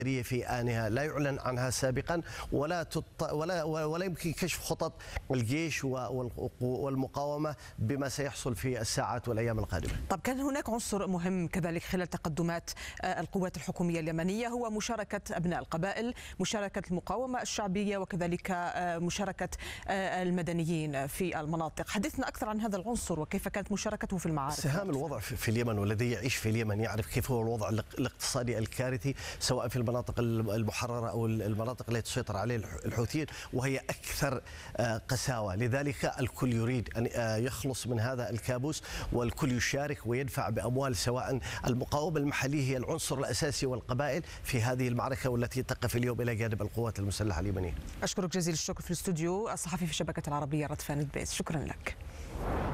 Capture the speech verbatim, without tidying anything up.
في آنها لا يعلن عنها سابقا، ولا تط... ولا ولا يمكن كشف خطط الجيش والمقاومة بما سيحصل في الساعات والأيام القادمة. طب كان هناك عنصر مهم كذلك خلال تقدمات القوات الحكومية اليمنية، هو مشاركة أبناء القبائل، مشاركة المقاومة الشعبية، وكذلك مشاركة المدنيين في المناطق. حدثنا أكثر عن هذا العنصر وكيف كانت مشاركته في المعارك. سهام الوضع في اليمن، والذي يعيش في اليمن يعرف كيف هو الوضع الاقتصادي الكارثي، سواء في المناطق المحررة أو المناطق التي تسيطر عليها الحوثيين، وهي أكثر قساوة. لذلك الكل يريد أن يخلص من هذا الكابوس، والكل يشارك ويدفع بأموال، سواء المقاومة المحلية هي العنصر الأساسي والقبائل في هذه المعركة، والتي تقف اليوم إلى جانب القوات المسلحة اليمنية. أشكرك جزيل الشكر في الاستوديو الصحفي في شبكة العربية ردفان البيز، شكرا لك.